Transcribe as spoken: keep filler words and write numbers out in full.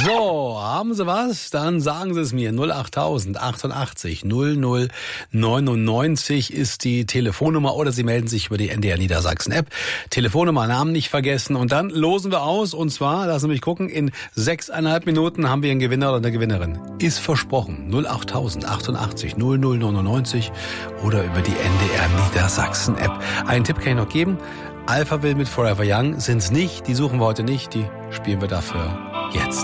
So, haben Sie was? Dann sagen Sie es mir. null acht tausend achtundachtzig null null neunundneunzig ist die Telefonnummer oder Sie melden sich über die N D R Niedersachsen App. Telefonnummer, Namen nicht vergessen. Und dann losen wir aus. Und zwar, lassen Sie mich gucken, in sechseinhalb Minuten haben wir einen Gewinner oder eine Gewinnerin. Ist versprochen. null acht tausend achtundachtzig null null neunundneunzig oder über die N D R Niedersachsen App. Einen Tipp kann ich noch geben. Alphaville mit Forever Young sind's nicht. Die suchen wir heute nicht. Die spielen wir dafür jetzt.